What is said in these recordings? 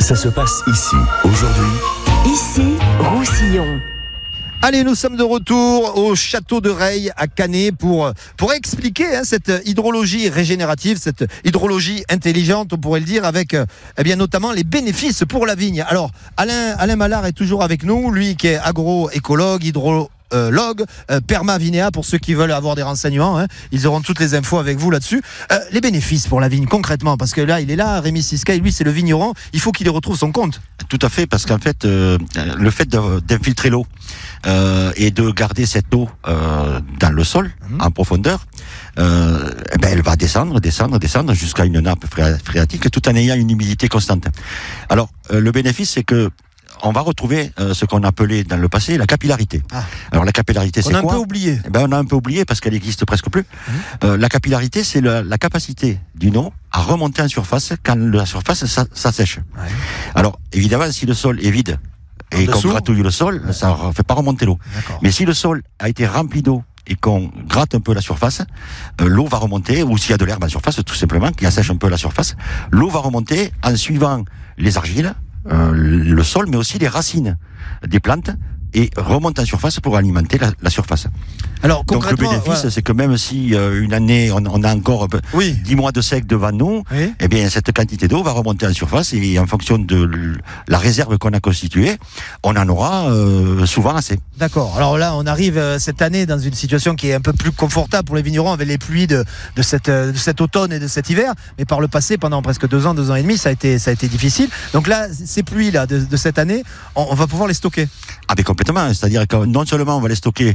Ça se passe ici, aujourd'hui. Ici, Roussillon. Allez, nous sommes de retour au château de Reille à Canet pour expliquer cette hydrologie régénérative, cette hydrologie intelligente, on pourrait le dire, avec notamment les bénéfices pour la vigne. Alors, Alain Mallard est toujours avec nous, lui qui est agroécologue, hydrologue, perma-vinéa, pour ceux qui veulent avoir des renseignements, ils auront toutes les infos avec vous là-dessus. Les bénéfices pour la vigne, concrètement, parce que là, il est là, Rémi Siska, lui, c'est le vigneron, il faut qu'il y retrouve son compte. Tout à fait, parce qu'en fait, le fait d'infiltrer l'eau et de garder cette eau dans le sol, en profondeur, elle va descendre jusqu'à une nappe phréatique, tout en ayant une humidité constante. Alors, le bénéfice, c'est que on va retrouver ce qu'on appelait dans le passé la capillarité. Alors la capillarité, c'est quoi ? On a un peu oublié. On a un peu oublié parce qu'elle existe presque plus. La capillarité, c'est la capacité d'une eau à remonter en surface quand la surface s'assèche. Ouais. Alors évidemment, si le sol est vide et qu'on gratouille le sol, ça ne fait pas remonter l'eau. D'accord. Mais si le sol a été rempli d'eau et qu'on gratte un peu la surface, l'eau va remonter, ou s'il y a de l'herbe en surface, tout simplement, qui assèche un peu la surface, l'eau va remonter en suivant les argiles, le sol, mais aussi les racines des plantes, et remonte en surface pour alimenter la surface. Alors, donc le bénéfice, c'est que même si une année, on a encore 10 mois de sec devant nous, eh bien cette quantité d'eau va remonter en surface, et en fonction de la réserve qu'on a constituée, on en aura souvent assez. D'accord. Alors là, on arrive cette année dans une situation qui est un peu plus confortable pour les vignerons avec les pluies de cet automne et de cet hiver. Mais par le passé, pendant presque 2 ans et demi, ça a été difficile. Donc là, ces pluies-là de cette année, on va pouvoir les stocker. Ah ben complètement. C'est-à-dire que non seulement on va les stocker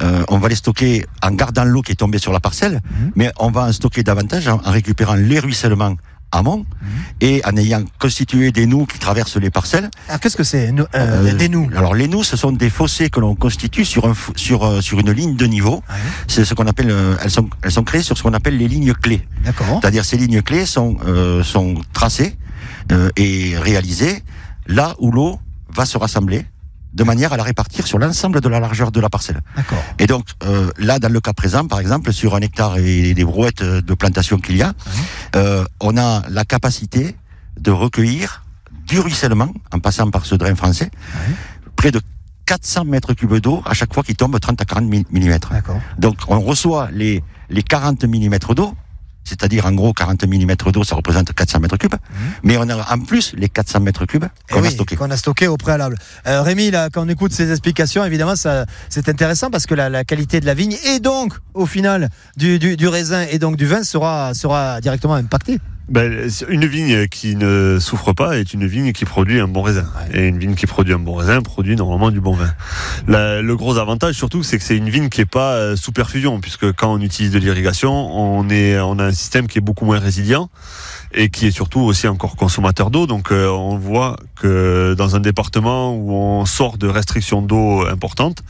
en gardant l'eau qui est tombée sur la parcelle, mais on va en stocker davantage en récupérant les ruissellements amont et en ayant constitué des noues qui traversent les parcelles. Alors qu'est-ce que c'est des noues ? Alors les noues, ce sont des fossés que l'on constitue sur une ligne de niveau. C'est ce qu'on appelle, elles sont créées sur ce qu'on appelle les lignes clés. D'accord. C'est-à-dire ces lignes clés sont tracées et réalisées là où l'eau va se rassembler, de manière à la répartir sur l'ensemble de la largeur de la parcelle. D'accord. Et donc, là, dans le cas présent, par exemple, sur 1 hectare et des brouettes de plantation qu'il y a, on a la capacité de recueillir du ruissellement, en passant par ce drain français, près de 400 mètres cubes d'eau à chaque fois qu'il tombe 30 à 40 mm. D'accord. Donc, on reçoit les 40 mm d'eau, c'est-à-dire en gros 40 mm d'eau, ça représente 400 mètres cubes, mais on a en plus les 400 mètres cubes qu'on a stockés au préalable. Rémi, là, quand on écoute ces explications, évidemment, c'est intéressant parce que la qualité de la vigne et donc, au final, du raisin et donc du vin sera directement impactée. Une vigne qui ne souffre pas est une vigne qui produit un bon raisin. Et une vigne qui produit un bon raisin produit normalement du bon vin. Le gros avantage surtout, c'est que c'est une vigne qui est pas sous perfusion, puisque quand on utilise de l'irrigation, on a un système qui est beaucoup moins résilient et qui est surtout aussi encore consommateur d'eau. Donc on voit que dans un département où on sort de restrictions d'eau importantes,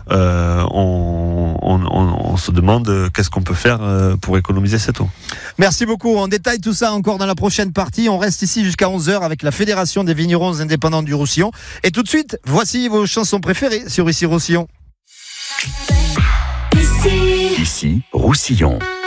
on se demande qu'est-ce qu'on peut faire pour économiser cette eau. Merci beaucoup. On détaille tout ça encore dans la prochaine partie. On reste ici jusqu'à 11h avec la Fédération des vignerons indépendants du Roussillon. Et tout de suite, voici vos chansons préférées sur Ici Roussillon. Ici Roussillon.